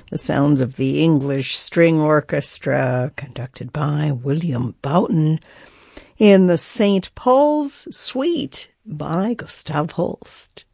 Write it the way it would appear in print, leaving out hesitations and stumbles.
The sounds of the English String Orchestra, conducted by William Boughton, in the St. Paul's Suite by Gustav Holst.